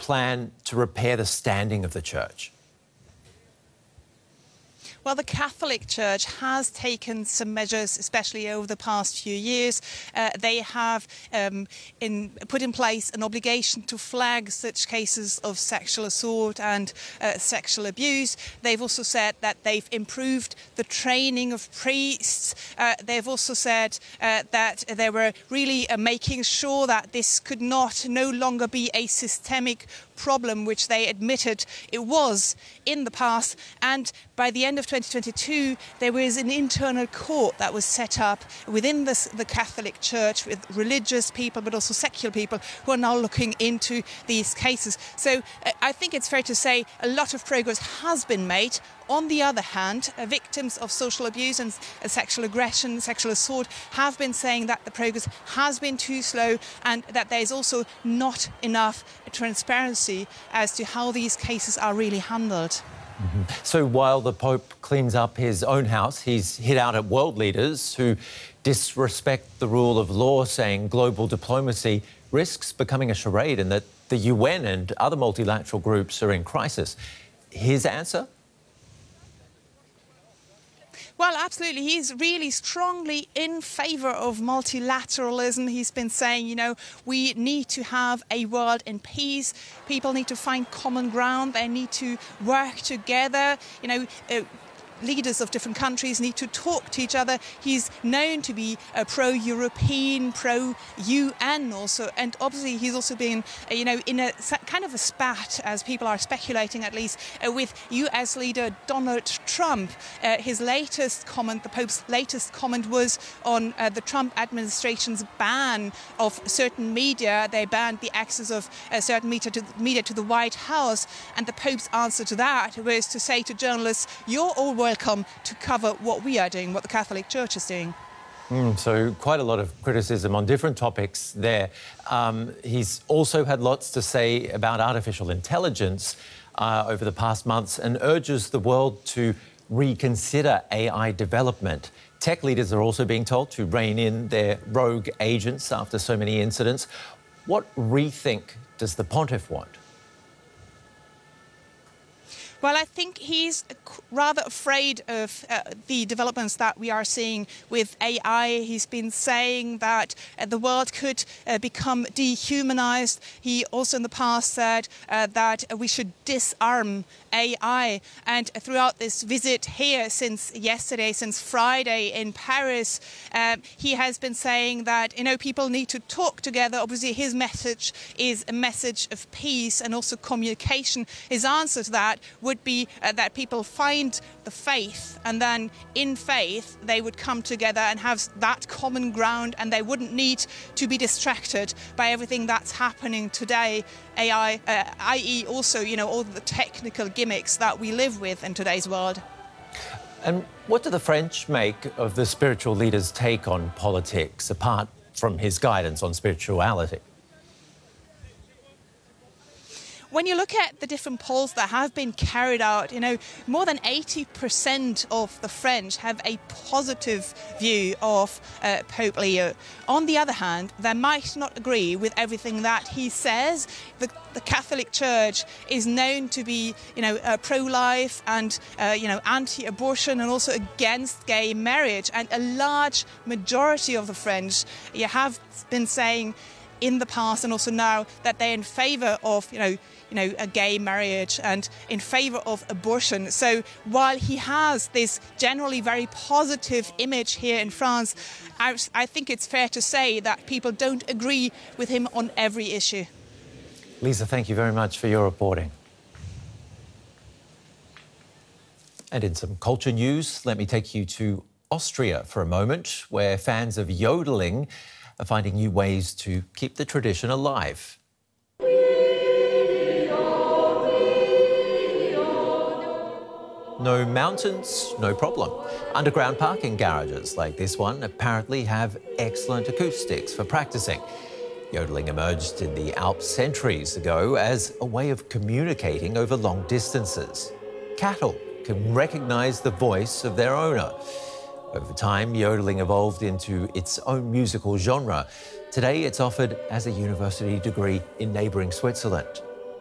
plan to repair the standing of the Church? Well, the Catholic Church has taken some measures, especially over the past few years. They have put in place an obligation to flag such cases of sexual assault and sexual abuse. They've also said that they've improved the training of priests. They've also said that they were really making sure that this could no longer be a systemic problem, which they admitted it was in the past. And by the end of 2022, there was an internal court that was set up within the Catholic Church with religious people, but also secular people who are now looking into these cases. So I think it's fair to say a lot of progress has been made. On the other hand, victims of social abuse and sexual aggression, sexual assault have been saying that the progress has been too slow and that there is also not enough transparency as to how these cases are really handled. So while the Pope cleans up his own house, he's hit out at world leaders who disrespect the rule of law, saying global diplomacy risks becoming a charade and that the UN and other multilateral groups are in crisis. His answer? Well, absolutely. He's really strongly in favour of multilateralism. He's been saying, we need to have a world in peace. People need to find common ground. They need to work together. Leaders of different countries need to talk to each other. He's known to be pro-European, pro-UN also. And obviously he's also been, in a kind of a spat, as people are speculating at least, with US leader Donald Trump. His latest comment, the Pope's latest comment, was on the Trump administration's ban of certain media. They banned the access of certain media to the White House. And the Pope's answer to that was to say to journalists, you're all welcome to cover what we are doing, what the Catholic Church is doing. So quite a lot of criticism on different topics there. He's also had lots to say about artificial intelligence over the past months and urges the world to reconsider AI development. Tech leaders are also being told to rein in their rogue agents after so many incidents. What rethink does the Pontiff want? Well, I think he's rather afraid of the developments that we are seeing with AI. He's been saying that the world could become dehumanized. He also in the past said that we should disarm AI. And throughout this visit here since yesterday, since Friday in Paris, he has been saying that, people need to talk together. Obviously, his message is a message of peace and also communication. His answer to that would be that people find the faith, and then in faith they would come together and have that common ground, and they wouldn't need to be distracted by everything that's happening today, AI, i.e. also, all the technical gimmicks that we live with in today's world. And what do the French make of the spiritual leader's take on politics, apart from his guidance on spirituality? When you look at the different polls that have been carried out, more than 80% of the French have a positive view of Pope Leo. On the other hand, they might not agree with everything that he says. The Catholic Church is known to be, pro-life and, anti-abortion and also against gay marriage. And a large majority of the French have been saying in the past and also now that they're in favour of, a gay marriage and in favour of abortion. So while he has this generally very positive image here in France, I think it's fair to say that people don't agree with him on every issue. Lisa, thank you very much for your reporting. And in some culture news, let me take you to Austria for a moment, where fans of yodeling are finding new ways to keep the tradition alive. No mountains, no problem. Underground parking garages like this one apparently have excellent acoustics for practicing. Yodeling emerged in the Alps centuries ago as a way of communicating over long distances. Cattle can recognise the voice of their owner. Over time, yodeling evolved into its own musical genre. Today, it's offered as a university degree in neighbouring Switzerland.